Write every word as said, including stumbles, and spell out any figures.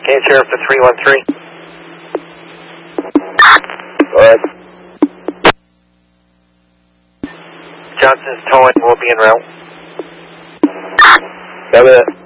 Okay, Sheriff to three one three. Go ahead. Johnson's towing will be en route. Copy that.